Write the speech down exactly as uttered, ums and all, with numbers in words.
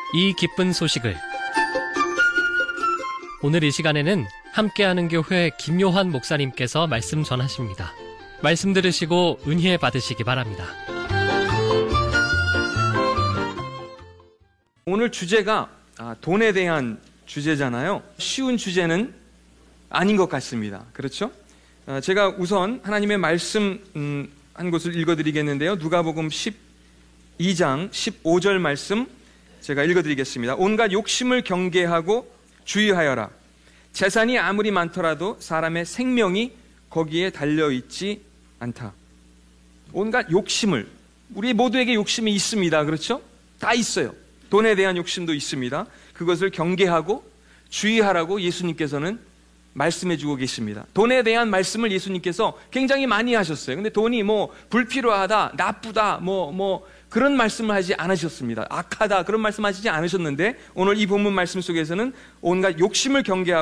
이 기쁜 소식을 오늘 이 시간에는 함께하는 교회 김요한 목사님께서 말씀 전하십니다. 말씀 들으시고 은혜 받으시기 바랍니다. 오늘 주제가 돈에 대한 주제잖아요. 쉬운 주제는 아닌 것 같습니다. 그렇죠? 제가 우선 하나님의 말씀 한 곳을 읽어드리겠는데요. 누가복음 십이 장 십오 절 말씀 제가 읽어드리겠습니다. 온갖 욕심을 경계하고 주의하여라. 재산이 아무리 많더라도 사람의 생명이 거기에 달려있지 않다. 온갖 욕심을, 우리 모두에게 욕심이 있습니다. 그렇죠? 다 있어요. 돈에 대한 욕심도 있습니다. 그것을 경계하고 주의하라고 예수님께서는 말씀해주고 계십니다. 돈에 대한 말씀을 예수님께서 굉장히 많이 하셨어요. 근데 돈이 뭐 불필요하다, 나쁘다, 뭐, 뭐, 그런 말씀을 하지 않으셨습니다. 악하다, 그런 말씀 하시지 않으셨는데, 오늘 이 본문 말씀 속에서는 온갖 욕심을 경계하고